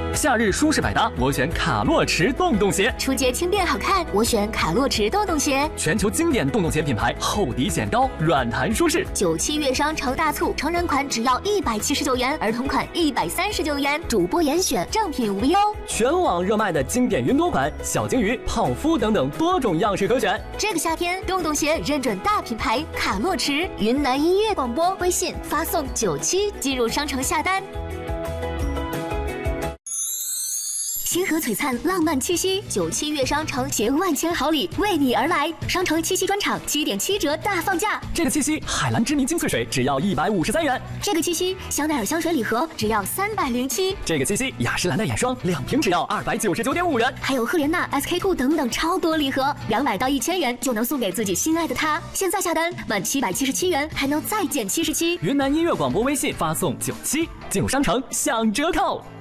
夏日舒适百搭，我选卡洛驰洞洞鞋。 出街轻便好看，我选卡洛驰洞洞鞋。 全球经典洞洞鞋品牌，厚底显高，软弹舒适。 97月商超大促，成人款只要179元，儿童款139元，主播严选，正品无忧。 全网热卖的经典云朵款，小金鱼、泡芙等等多种样式可选。 这个夏天，洞洞鞋认准大品牌卡洛驰。云南音乐广播微信发送97进入商城下单。星河璀璨，浪漫气息，97月商城携万千好礼为你而来。商城七夕专场7.7折大放价。 这个七夕，海蓝之谜精粹水只要153元。 这个七夕，香奈儿香水礼盒只要307。 这个七夕，雅诗兰黛眼霜2瓶只要299.5元。 还有赫莲娜、SK-2等等超多礼盒，200到1000元就能送给自己心爱的他。现在下单满777元还能再减77。 云南音乐广播微信发送97，进入商城享折扣。